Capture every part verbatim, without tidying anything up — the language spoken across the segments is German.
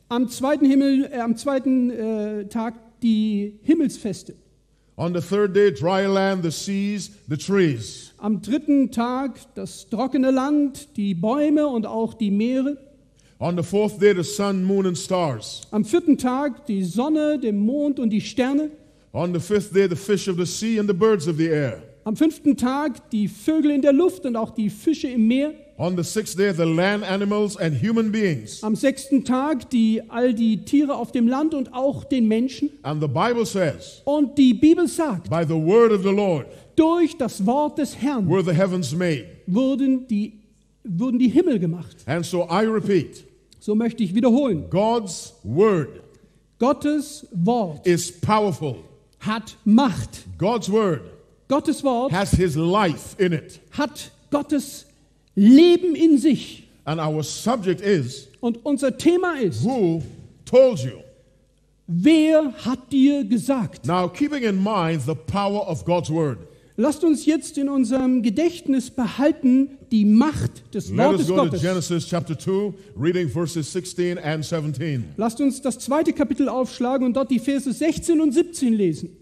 Am zweiten, Himmel, äh, am zweiten äh, Tag die Himmelsfeste. On the third day, dry land, the seas, the trees. Am dritten Tag das trockene Land, die Bäume und auch die Meere. On the fourth day, the sun, moon, and stars. Am vierten Tag die Sonne, der Mond und die Sterne. On the fifth day, the fish of the sea and the birds of the air. Am fünften Tag die Vögel in der Luft und auch die Fische im Meer. On the sixth day, the land animals and human beings. Am sechsten Tag die, all die Tiere auf dem Land und auch den Menschen. And the Bible says, Und die Bibel sagt, by the word of the Lord durch das Wort des Herrn were the heavens made. wurden die, wurden die Himmel gemacht. And so I repeat, So möchte ich wiederholen. God's word Gottes Wort is powerful. hat Macht. God's word Gottes Wort has his life in it. hat Gottes Leben in sich. And our subject is, Und unser Thema ist, who told you? wer hat dir gesagt? Now, keeping in mind the power of God's word, Lasst uns jetzt in unserem Gedächtnis behalten die Macht des let Wortes us go to Gottes. Genesis chapter two, reading verses sixteen and seventeen. Lasst uns das zweite Kapitel aufschlagen und dort die Verse sechzehn und siebzehn lesen.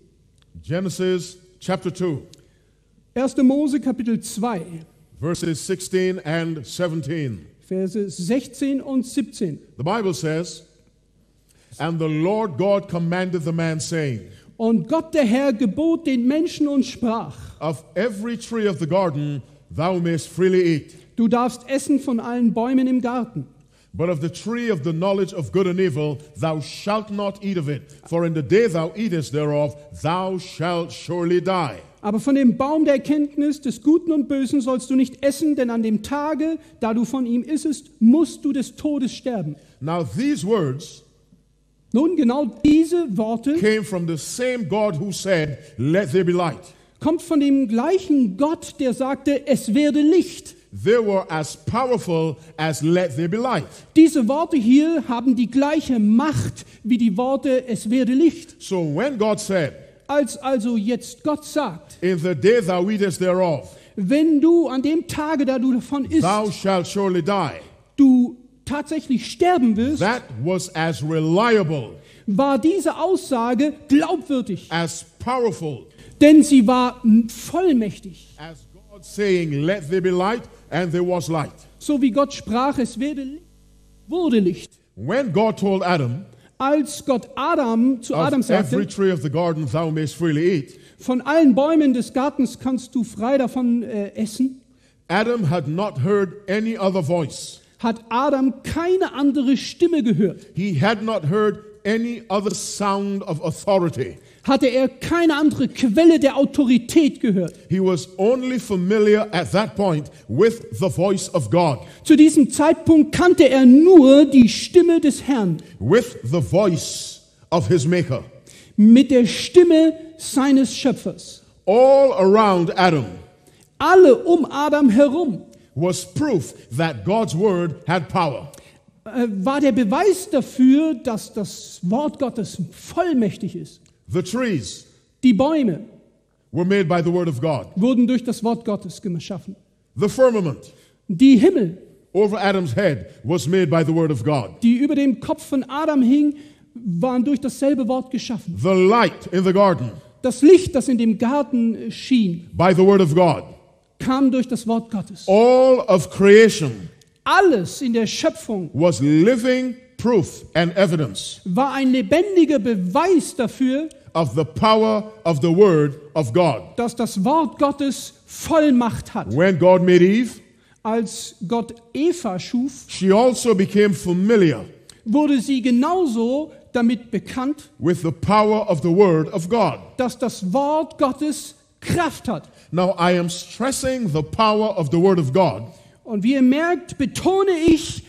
Genesis chapter two, erster Mose Kapitel zwei, verses sixteen and seventeen. Verse sechzehn und siebzehn. The Bible says, and the Lord God commanded the man, saying, Und Gott der Herr gebot den Menschen und sprach, of every tree of the garden thou mayest freely eat, du darfst essen von allen Bäumen im Garten. but of the tree of the knowledge of good and evil thou shalt not eat of it, for in the day thou eatest thereof thou shalt surely die. Aber von dem Baum der Erkenntnis des Guten und Bösen sollst du nicht essen, denn an dem Tage, da du von ihm issest, musst du des Todes sterben. Now these words Nun, genau diese Worte came from the same God who said, let there be light. kommt von dem gleichen Gott, der sagte, es werde Licht. They were as powerful as let there be light. Diese Worte hier haben die gleiche Macht wie die Worte, es werde Licht. So when God said, Als also jetzt Gott sagt, in the day thou eatest thereof, wenn du an dem Tage, da du davon isst, thou shalt surely die, du tatsächlich sterben wirst, that was as reliable, war diese Aussage glaubwürdig, as powerful denn sie war vollmächtig. as God saying, let there be light, and there was light. So wie Gott sprach, es werde Licht, wurde Licht. When God told Adam, Als Gott Adam zu Adam of every sagte, tree of the garden thou mayest freely eat, von allen Bäumen des Gartens kannst du frei davon äh, essen, Adam had not heard any other voice. hat Adam keine andere Stimme gehört. He had not heard any other sound of authority. Hatte er keine andere Quelle der Autorität gehört. He was only familiar at that point with the voice of God, Zu diesem Zeitpunkt kannte er nur die Stimme des Herrn, with the voice of his maker. mit der Stimme seines Schöpfers. All around Adam Alle um Adam herum was proof that God's word had power. äh, war der Beweis dafür, dass das Wort Gottes vollmächtig ist. The trees Die Bäume were made by the word of God. wurden durch das Wort Gottes geschaffen. The firmament Die Himmel, over Adam's head was made by the word of God. die über dem Kopf von Adam hing, waren durch dasselbe Wort geschaffen. The light in the garden Das Licht, das in dem Garten äh, schien, by the word of God. kam durch das Wort Gottes. All of creation Alles in der Schöpfung was living proof and evidence war ein lebendiger Beweis dafür, of the power of the word of God. dass das Wort Gottes Vollmacht hat. When God made Eve, Als Gott Eva schuf, she also became familiar wurde sie genauso damit bekannt, with the power of the word of God. dass das Wort Gottes Kraft hat. Now I am stressing the power of the word of God Und wie ihr merkt, betone ich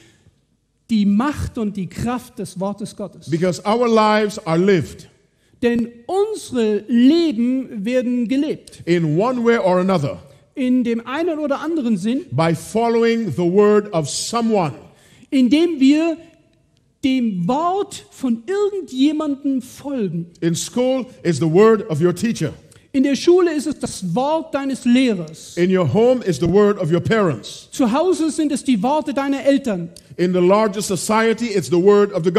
die Macht und die Kraft des Wortes Gottes. because our lives are lived Denn unsere Leben werden gelebt. in one way or another In dem einen oder anderen Sinn, by following the word of someone. indem wir dem Wort von irgendjemandem folgen. In school is the word of your teacher. In der Schule ist es das Wort deines Lehrers. In your home is the word of your parents. Zu Hause sind es die Worte deiner Eltern. In the larger society, it's the word of the